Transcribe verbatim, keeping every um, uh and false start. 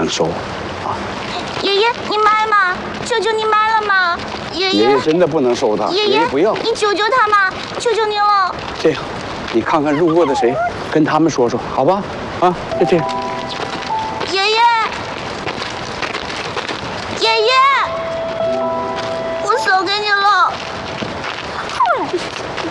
能收，啊！ 爷爷，你卖吗？求求你卖了吗？爷爷爷真的不能收他， 爷爷不要， 你救救他嘛！求求你了。 这样，你看看路过的谁，跟他们说说，好吧？啊，就这样。 爷爷，爷爷，我送给你了。